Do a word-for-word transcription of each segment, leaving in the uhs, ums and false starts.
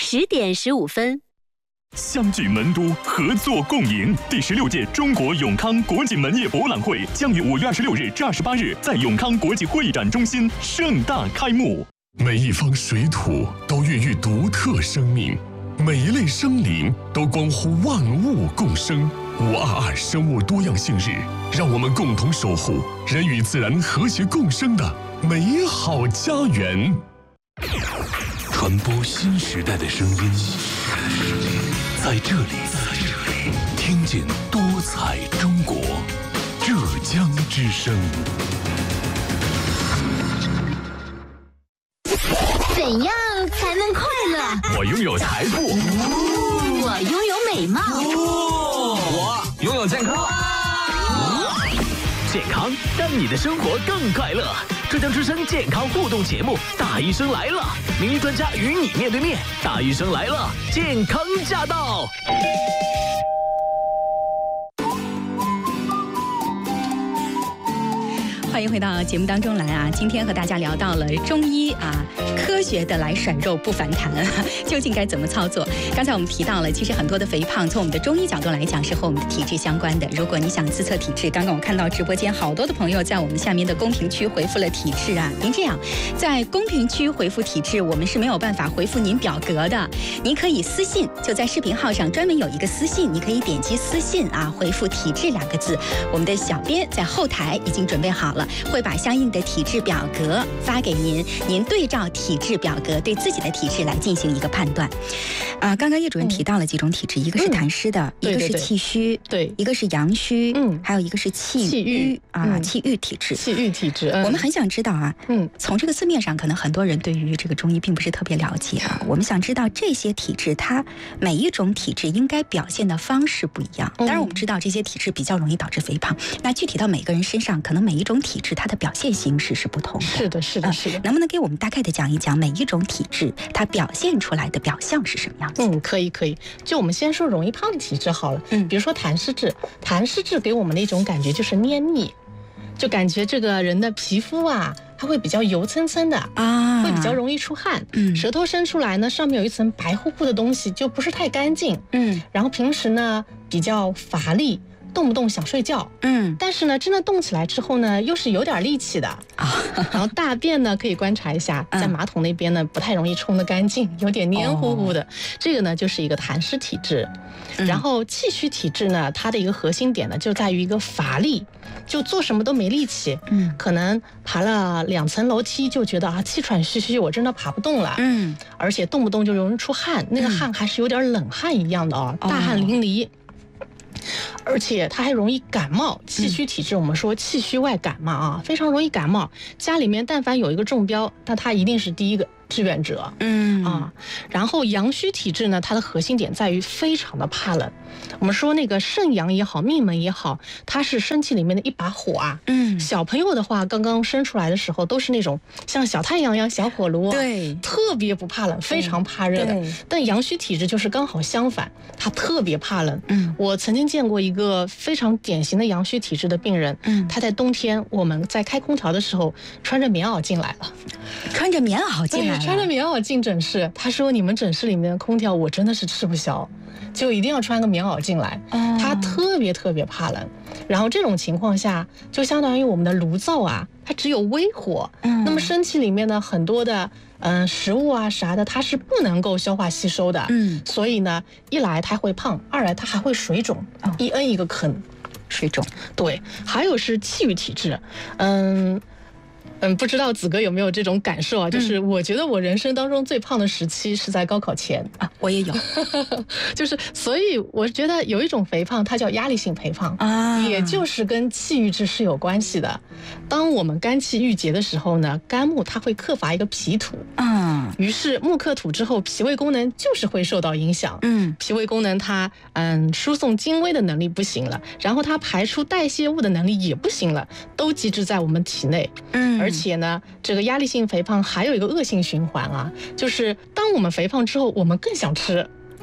十点十五分。 相聚门都，合作共赢。第十六届中国永康国际门业博览会将于五月二十六日至二十八日在永康国际会议展中心盛大开幕。 每一方水土都孕育独特生命，每一类生灵都关乎万物共生。五二二生物多样性日，让我们共同守护人与自然和谐共生的美好家园。 传播新时代的声音，在这里，听见多彩中国，浙江之声。 怎样才能快乐？ 我拥有财富， 我拥有美貌， 我拥有健康。 健康让你的生活更快乐。浙江之声健康互动节目《大医生来了》，名医专家与你面对面。大医生来了，健康驾到。 欢迎回到节目当中来啊！今天和大家聊到了中医啊，科学的来甩肉不反弹，究竟该怎么操作？刚才我们提到了，其实很多的肥胖从我们的中医角度来讲是和我们的体质相关的。如果你想自测体质，刚刚我看到直播间好多的朋友在我们下面的公屏区回复了体质啊。您这样在公屏区回复体质，我们是没有办法回复您表格的。您可以私信，就在视频号上专门有一个私信，你可以点击私信啊，回复体质两个字，我们的小编在后台已经准备好了。会把相应的体质表格发给您，您对照体质表格对自己的体质来进行一个判断。啊、呃，刚刚叶主任提到了几种体质，嗯、一个是痰湿的，嗯、一个是气虚， 对， 一个是阳虚，嗯，还有一个是气气郁啊， 嗯、 气郁体质。 气郁体质，嗯、 我们很想知道啊，嗯，从这个字面上，可能很多人对于这个中医并不是特别了解啊。我们想知道这些体质，它每一种体质应该表现的方式不一样。当然，我们知道这些体质比较容易导致肥胖。那具体到每个人身上，可能每一种体质它的表现形式是不同的。 是的，是的，是的。 能不能给我们大概的讲一讲每一种体质它表现出来的表象是什么样子？ 嗯，可以，可以。就我们先说容易胖的体质好了。嗯，比如说痰湿质，痰湿质给我们的一种感觉就是黏腻，就感觉这个人的皮肤啊，它会比较油蹭蹭的啊，会比较容易出汗。嗯，舌头伸出来呢，上面有一层白乎乎的东西，就不是太干净。嗯，然后平时呢比较乏力。动不动想睡觉，嗯，但是呢，真的动起来之后呢，又是有点力气的啊。然后大便呢，可以观察一下，在马桶那边呢，不太容易冲得干净，有点黏糊糊的。哦、这个呢，就是一个痰湿体质。嗯、然后气虚体质呢，它的一个核心点呢，就在于一个乏力，就做什么都没力气。嗯，可能爬了两层楼梯就觉得啊，气喘吁吁，我真的爬不动了。嗯，而且动不动就容易出汗，那个汗还是有点冷汗一样的哦，大汗淋漓。哦，而且它还容易感冒，气虚体质我们说气虚外感嘛啊，非常容易感冒。家里面但凡有一个中标，那它一定是第一个志愿者。嗯啊，然后阳虚体质呢，它的核心点在于非常的怕冷。我们说那个肾阳也好，命门也好，它是身体里面的一把火啊。嗯，小朋友的话，刚刚生出来的时候都是那种像小太阳一样小火炉，对，特别不怕冷，非常怕热的。但阳虚体质就是刚好相反，他特别怕冷。嗯，我曾经见过一个非常典型的阳虚体质的病人，嗯，他在冬天我们在开空调的时候穿着棉袄进来了， 穿着棉袄进来了， 对，穿着棉袄进诊室。他说：“你们诊室里面的空调我真的是吃不消。”就一定要穿个棉袄进来，他特别特别怕冷。然后这种情况下，就相当于我们的炉灶啊，它只有微火，嗯，那么身体里面的很多的嗯、呃、食物啊啥的，它是不能够消化吸收的，嗯，所以呢，一来它会胖，二来它还会水肿，哦、一摁一个坑， 水肿。 对，还有是气郁体质，嗯。嗯，不知道子哥有没有这种感受啊？就是我觉得我人生当中最胖的时期是在高考前啊，我也有， 就是所以我觉得有一种肥胖，它叫压力性肥胖啊，也就是跟气郁质是有关系的。当我们肝气郁结的时候呢，肝木它会克伐一个脾土啊，于是木克土之后，脾胃功能就是会受到影响。嗯，脾胃功能它嗯输送精微的能力不行了，然后它排出代谢物的能力也不行了，都积滞在我们体内。嗯。而且呢，这个压力性肥胖还有一个恶性循环啊，就是当我们肥胖之后，我们更想吃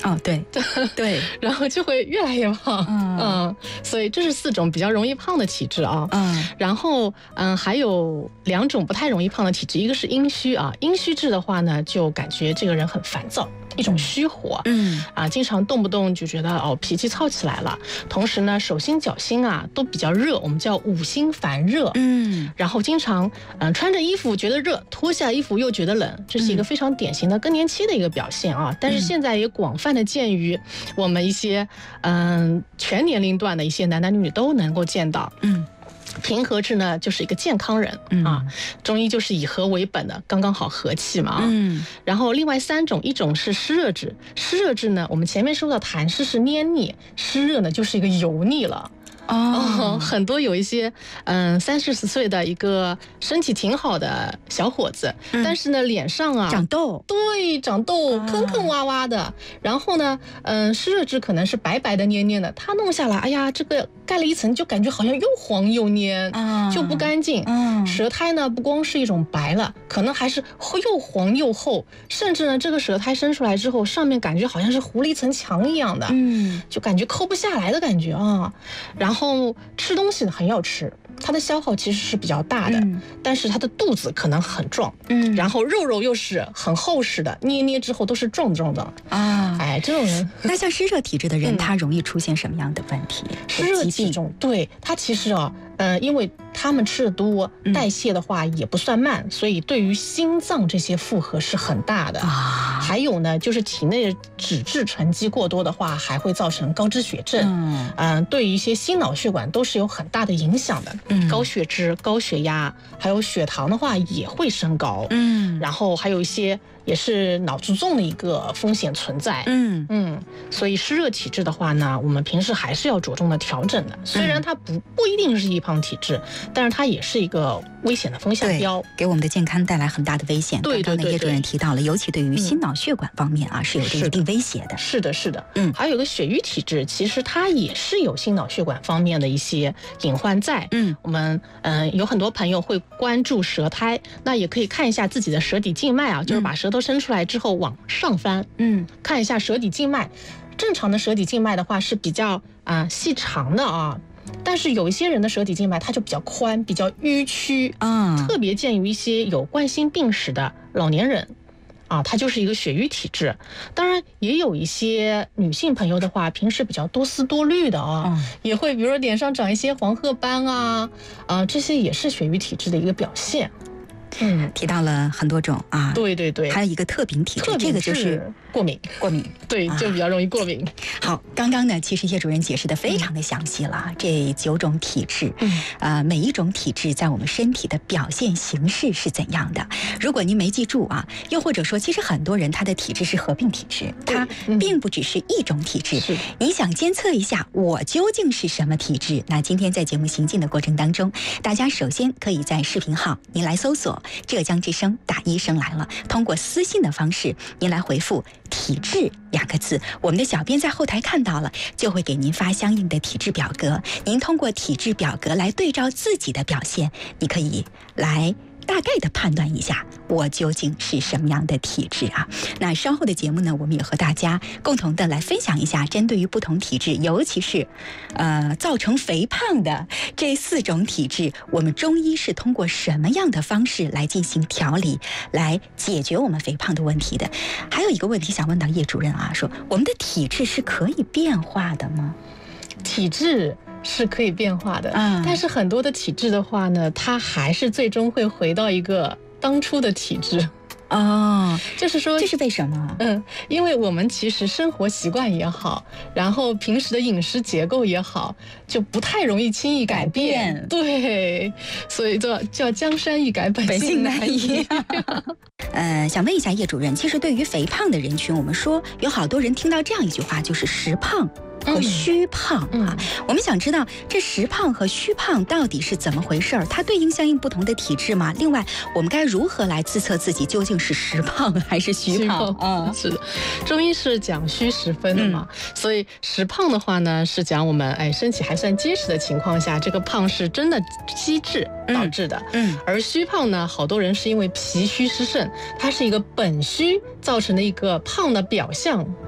哦，对对， 然后就会越来越胖。嗯, 嗯，所以这是四种比较容易胖的体质啊。嗯，然后嗯还有两种不太容易胖的体质，一个是阴虚啊，阴虚质的话呢，就感觉这个人很烦躁。一种虚火，嗯啊，经常动不动就觉得哦脾气燥起来了，同时呢手心脚心啊都比较热，我们叫五心烦热，嗯，然后经常嗯、呃、穿着衣服觉得热，脱下衣服又觉得冷，这是一个非常典型的更年期的一个表现啊。但是现在也广泛的见于我们一些嗯、呃、全年龄段的一些男男女女都能够见到，嗯。平和质呢，就是一个健康人、嗯、啊，中医就是以和为本的，刚刚好和气嘛啊。嗯。然后另外三种，一种是湿热质，湿热质呢，我们前面说到痰湿是黏腻，湿热呢就是一个油腻了。哦，很多有一些嗯三四十岁的一个身体挺好的小伙子，嗯、但是呢脸上啊长痘， 对，长痘坑坑洼洼的。然后呢，嗯湿热质可能是白白的黏黏的，他弄下来，哎呀，这个盖了一层，就感觉好像又黄又黏，啊、就不干净。嗯，舌苔呢不光是一种白了，可能还是又黄又厚，甚至呢这个舌苔伸出来之后，上面感觉好像是糊了一层墙一样的，嗯，就感觉抠不下来的感觉啊。然后。然后吃东西呢很要吃，它的消耗其实是比较大的，嗯、但是它的肚子可能很壮，嗯，然后肉肉又是很厚实的，捏捏之后都是壮壮的啊，哎，这种人。 那像湿热体质的人，嗯、他容易出现什么样的问题？ 湿热体质，对，他其实啊，呃，因为他们吃的多，代谢的话也不算慢，嗯、所以对于心脏这些负荷是很大的啊。还有呢，就是体内脂质沉积过多的话，还会造成高脂血症，嗯、呃，对于一些心脑血管都是有很大的影响的。嗯，高血脂、高血压，还有血糖的话也会升高。嗯，然后还有一些也是脑卒中的一个风险存在。嗯嗯，所以湿热体质的话呢，我们平时还是要着重的调整的。虽然它不不一定是易胖体质，但是它也是一个危险的风向标， 给我们的健康带来很大的危险。 对对对， 叶主任提到了，尤其对于心脑血管方面啊，嗯、是有着一定威胁的。 是的，是的，嗯，还有个血瘀体质，其实它也是有心脑血管方面的一些隐患在。嗯，我们嗯、呃、有很多朋友会关注舌苔，那也可以看一下自己的舌底静脉啊，就是把舌头伸出来之后往上翻，嗯，看一下舌底静脉。正常的舌底静脉的话是比较啊、呃、细长的啊。但是有一些人的舌底静脉它就比较宽，比较迂曲啊，特别见于一些有冠心病史的老年人啊，它就是一个血瘀体质。当然也有一些女性朋友的话，平时比较多思多虑的啊，嗯、也会比如说脸上长一些黄褐斑啊，啊，这些也是血瘀体质的一个表现。 嗯，提到了很多种啊， 对对对， 还有一个特禀体质，这个就是过敏， 过敏， 对，就比较容易过敏。 好，刚刚呢，其实叶主任解释的非常的详细了，嗯、这九种体质，嗯，啊、呃，每一种体质在我们身体的表现形式是怎样的？如果您没记住啊，又或者说，其实很多人他的体质是合并体质，它并不只是一种体质。是、嗯，你想监测一下我究竟是什么体质？那今天在节目行进的过程当中，大家首先可以在视频号您来搜索浙江之声大医生来了，通过私信的方式您来回复体质两个字，我们的小编在后台看到了，就会给您发相应的体质表格，您通过体质表格来对照自己的表现，你可以来大概的判断一下我究竟是什么样的体质啊。那稍后的节目呢，我们也和大家共同的来分享一下针对于不同体质，尤其是呃造成肥胖的这四种体质，我们中医是通过什么样的方式来进行调理，来解决我们肥胖的问题的。还有一个问题想问到叶主任啊，说我们的体质是可以变化的吗？ 体质是可以变化的，嗯，但是很多的体质的话呢，它还是最终会回到一个当初的体质。哦，就是说， 这是为什么？ 嗯，因为我们其实生活习惯也好，然后平时的饮食结构也好，就不太容易轻易改变。改变对，所以叫叫江山易改，本性难移。 呃，想问一下叶主任，其实对于肥胖的人群，我们说有好多人听到这样一句话，就是实胖和虚胖啊，嗯、我们想知道这实胖和虚胖到底是怎么回事儿？它对应相应不同的体质吗？另外，我们该如何来自测自己究竟是实胖还是虚胖？ 啊、嗯，是的，中医是讲虚实分的嘛，嗯、所以实胖的话呢，是讲我们哎身体还算结实的情况下，这个胖是真的机制导致的。嗯，而虚胖呢，好多人是因为脾虚湿盛，它是一个本虚造成的一个胖的表象。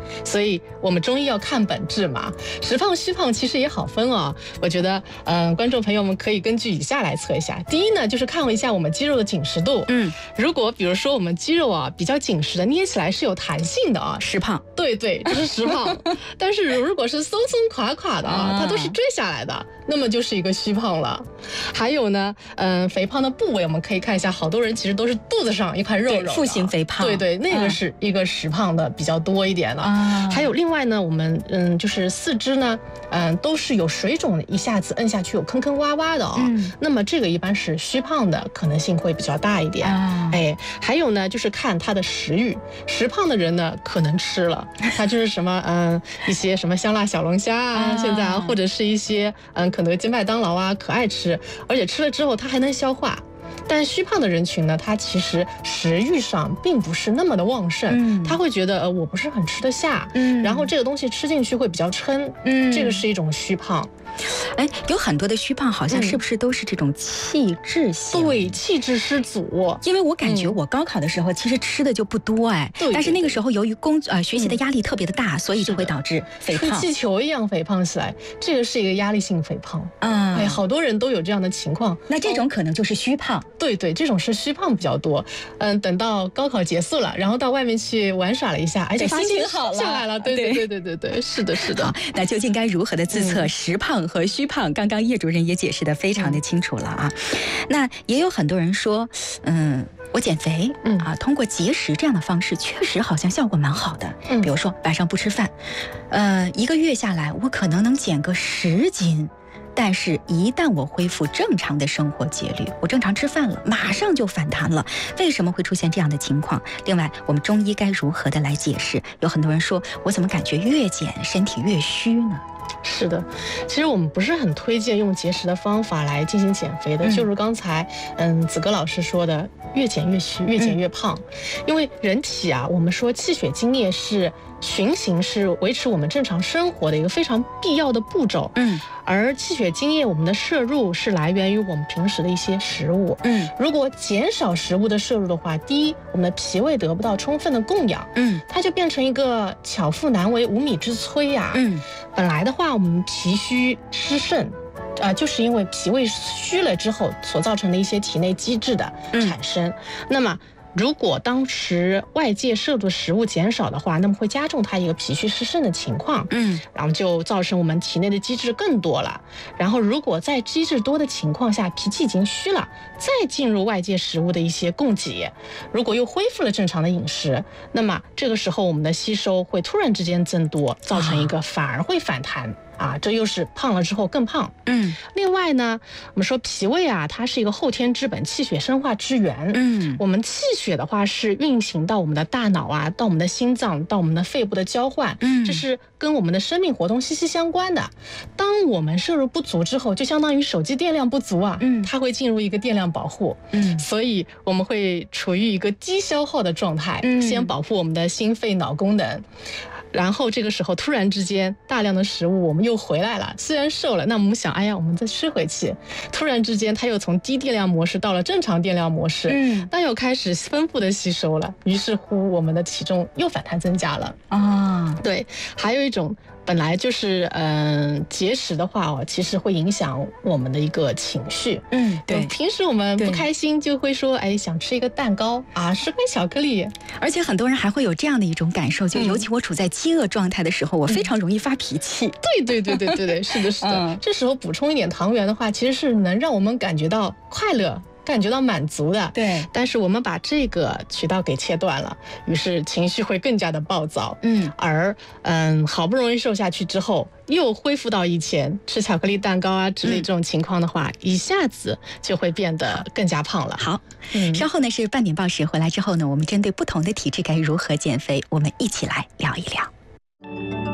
所以我们中医要看本质嘛。实胖虚胖其实也好分哦，我觉得嗯、呃，观众朋友们可以根据以下来测一下。第一呢，就是看一下我们肌肉的紧实度。嗯，如果比如说我们肌肉啊比较紧实的，捏起来是有弹性的啊， 实胖。 对对，这是实胖。但是如果是松松垮垮的啊，它都是坠下来的，那么就是一个虚胖了。还有呢，嗯、呃，肥胖的部位我们可以看一下，好多人其实都是肚子上一块肉肉， 腹型肥胖。 对对，那个是一个实胖的比较多一点了。啊、还有另外呢，我们嗯就是四肢呢，嗯、呃、都是有水肿的，一下子摁下去有坑坑洼洼的哦。嗯、那么这个一般是虚胖的可能性会比较大一点。啊、哎，还有呢，就是看他的食欲，实胖的人呢可能吃了，他就是什么嗯、呃、一些什么香辣小龙虾啊，啊现在啊，或者是一些嗯肯德基、麦当劳啊，可爱吃，而且吃了之后他还能消化。但虚胖的人群呢，他其实食欲上并不是那么的旺盛，嗯、他会觉得呃我不是很吃得下，嗯、然后这个东西吃进去会比较撑，嗯、这个是一种虚胖。 哎，有很多的虚胖，好像是不是都是这种气滞型？ 对，气滞失足。 因为我感觉我高考的时候，其实吃的就不多哎，对。但是那个时候由于工呃学习的压力特别的大，所以就会导致肥胖， 气球一样肥胖起来。这个是一个压力性肥胖啊，哎，好多人都有这样的情况。 那这种可能就是虚胖。 对对，这种是虚胖比较多。嗯，等到高考结束了，然后到外面去玩耍了一下，哎， 心情好了下来了。对对对对对对，是的，是的。 那究竟该如何的自测实胖和虚胖？刚刚叶主任也解释得非常的清楚了啊。那也有很多人说，嗯，我减肥，嗯啊，通过节食这样的方式，确实好像效果蛮好的。嗯，比如说晚上不吃饭，呃，一个月下来，我可能能减个十斤。但是，一旦我恢复正常的生活节律，我正常吃饭了，马上就反弹了。为什么会出现这样的情况？另外，我们中医该如何的来解释？有很多人说，我怎么感觉越减身体越虚呢？ 是的，其实我们不是很推荐用节食的方法来进行减肥的，嗯、就如刚才嗯子格老师说的，越减越虚，越减越胖。嗯、因为人体啊，我们说气血津液是循行，是维持我们正常生活的一个非常必要的步骤。嗯，而气血津液我们的摄入是来源于我们平时的一些食物。嗯，如果减少食物的摄入的话，第一，我们的脾胃得不到充分的供养，嗯，它就变成一个巧妇难为无米之炊呀。嗯，本来的话，我们脾虚湿肾。啊、呃，就是因为脾胃虚了之后所造成的一些体内积滞的产生。嗯、那么，如果当时外界摄入的食物减少的话，那么会加重它一个脾虚湿肾的情况。嗯，然后就造成我们体内的积滞更多了。然后，如果在积滞多的情况下，脾气已经虚了，再进入外界食物的一些供给，如果又恢复了正常的饮食，那么这个时候我们的吸收会突然之间增多，造成一个反而会反弹。啊，这又是胖了之后更胖。嗯，另外呢，我们说脾胃啊，它是一个后天之本，气血生化之源。嗯，我们气血的话是运行到我们的大脑啊，到我们的心脏，到我们的肺部的交换。嗯，这是跟我们的生命活动息息相关的。当我们摄入不足之后，就相当于手机电量不足啊，嗯，它会进入一个电量保护。嗯，所以我们会处于一个低消耗的状态，嗯，先保护我们的心肺脑功能。然后这个时候突然之间大量的食物我们又回来了，虽然瘦了，那我们想，哎呀，我们再吃回去，突然之间它又从低电量模式到了正常电量模式，嗯，那又开始丰富的吸收了，于是乎我们的体重又反弹增加了啊。对，还有一种本来就是嗯、呃、节食的话哦，其实会影响我们的一个情绪。嗯，对，平时我们不开心就会说，哎，想吃一个蛋糕啊，十块巧克力。 而且很多人还会有这样的一种感受，就尤其我处在饥饿状态的时候，嗯、我非常容易发脾气。 对对对对对对，是的，是的。嗯、这时候补充一点糖原的话，其实是能让我们感觉到快乐。感觉到满足的，对，但是我们把这个渠道给切断了，于是情绪会更加的暴躁，嗯，而嗯好不容易瘦下去之后，又恢复到以前吃巧克力蛋糕啊之类这种情况的话，嗯、一下子就会变得更加胖了。 好，嗯，稍后呢是半点报时，回来之后呢，我们针对不同的体质该如何减肥，我们一起来聊一聊。